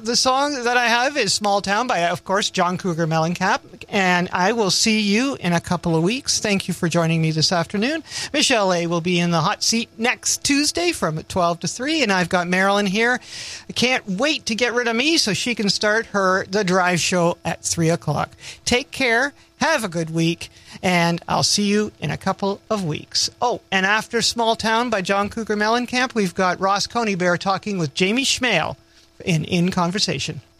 the song that I have is Small Town by, of course, John Cougar Mellencamp. And I will see you in a couple of weeks. Thank you for joining me this afternoon. Michelle A. will be in the hot seat next Tuesday from 12 to 3. And I've got Marilyn here. I can't wait to get rid of me so she can start The Drive Show at 3 o'clock. Take care. Have a good week. And I'll see you in a couple of weeks. Oh, and after Small Town by John Cougar Mellencamp, we've got Ross Coneybear talking with Jamie Schmale in Conversation.